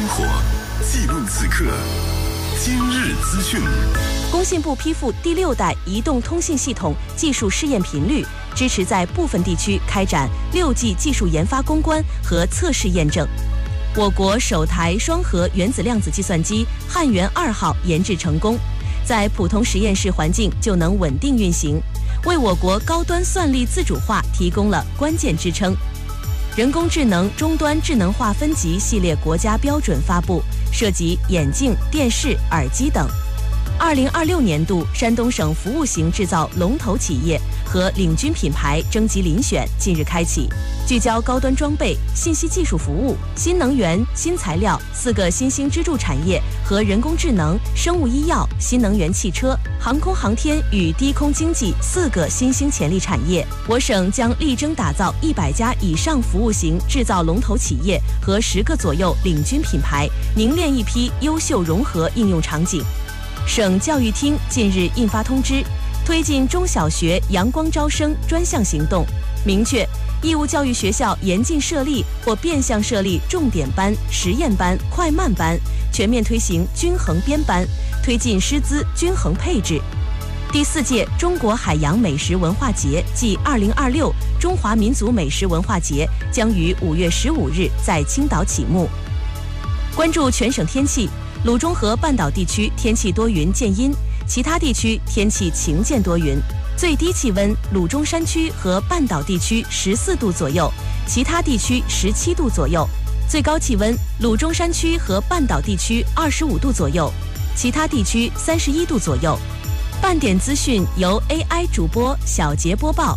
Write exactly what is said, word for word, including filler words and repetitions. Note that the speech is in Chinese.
活，记录此刻。今日资讯。 工信部批复第六代移动通信系统技术试验频率，支持在部分地区开展六 G 技术研发攻关和测试验证。我国首台双核原子量子计算机汉源二号研制成功，在普通实验室环境就能稳定运行，为我国高端算力自主化提供了关键支撑。人工智能终端智能化分级系列国家标准发布，涉及眼镜、电视、耳机等。二零二六年度山东省服务型制造龙头企业和领军品牌征集遴选近日开启，聚焦高端装备、信息技术服务、新能源、新材料四个新兴支柱产业和人工智能、生物医药、新能源汽车、航空航天与低空经济四个新兴潜力产业。我省将力争打造一百家以上服务型制造龙头企业和十个左右领军品牌，凝练一批优秀融合应用场景。省教育厅近日印发通知，推进中小学阳光招生专项行动，明确义务教育学校严禁设立或变相设立重点班、实验班、快慢班，全面推行均衡编班，推进师资均衡配置。第四届中国海洋美食文化节暨二零二六中华民族美食文化节将于五月十五日在青岛启幕。关注全省天气。鲁中和半岛地区天气多云见阴，其他地区天气晴见多云。最低气温，鲁中山区和半岛地区十四度左右，其他地区十七度左右。最高气温，鲁中山区和半岛地区二十五度左右，其他地区三十一度左右。半点资讯由 A I 主播小杰播报。